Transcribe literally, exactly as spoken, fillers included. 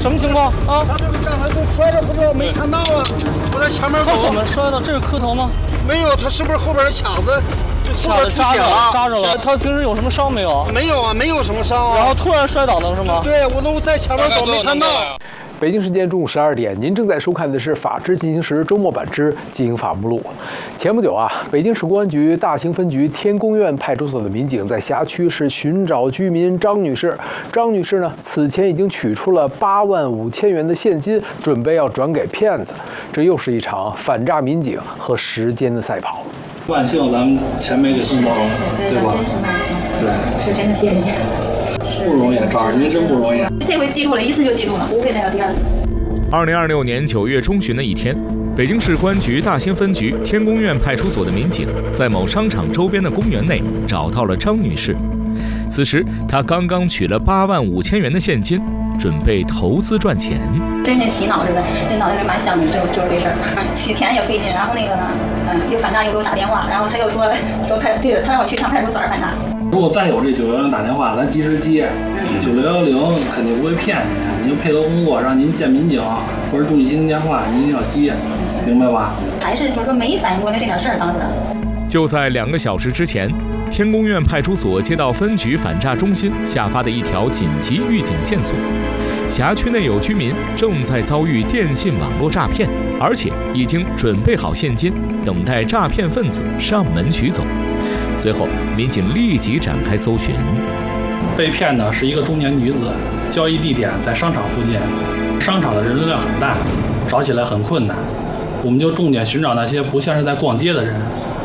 什么情况啊？ 他这个刚才就摔着，不知道没看到啊。我在前面走。 他怎么摔的？这是磕头吗？ 没有，他是不是后边的卡子就后边出血了？ 扎着了。他平时有什么伤没有？ 没有啊，没有什么伤啊。 然后突然摔倒的是吗？ 对，我都在前面走没看到。 北京时间中午十二点，您正在收看的是《法制进行时》周末版之《经法目录》。前不久啊，北京市公安局大兴分局天宫院派出所的民警在辖区是寻找居民张女士。张女士呢，此前已经取出了八万五千元的现金，准备要转给骗子。这又是一场反诈民警和时间的赛跑。 万幸咱们钱没给送走，对吧？ 真是万幸， 对， 是真的谢谢你。 不容易，赵二，您真不容易。 这回记住了，一次就记住了，不会再有第二次。 二零二六年九月中旬的一天，北京市公安局大兴分局天宫院派出所的民警在某商场周边的公园内找到了张女士。此时，她刚刚取了八万五千元的现金，准备投资赚钱。 真跟洗脑似的，这脑袋里蛮想着就就是这事儿，取钱也费劲，然后那个呢，嗯，又反诈又给我打电话，然后他又说说派对了，他让我去上派出所反诈。 如果再有这九幺零打电话，咱及时接。九六幺零肯定不会骗您，您就配合工作，让您见民警或者助理接听电话，您一定要接，明白吧？ 还是就是说没反应过来这点事儿，当时。 就在两个小时之前，天宫院派出所接到分局反诈中心下发的一条紧急预警线索，辖区内有居民正在遭遇电信网络诈骗，而且已经准备好现金，等待诈骗分子上门取走。随后，民警立即展开搜寻。 被骗的是一个中年女子，交易地点在商场附近，商场的人流量很大，找起来很困难。我们就重点寻找那些不像是在逛街的人，